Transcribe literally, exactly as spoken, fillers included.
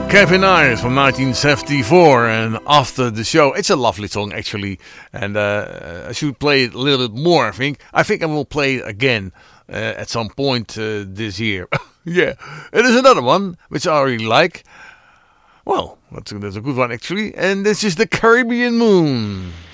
Kevin Ayers from nineteen seventy-four, and After the Show. It's a lovely song, actually, and uh, I should play it a little bit more, I think. I think I will play it again uh, at some point uh, this year. Yeah, it is another one, which I really like. Well, that's a, that's a good one, actually, and this is The Caribbean Moon.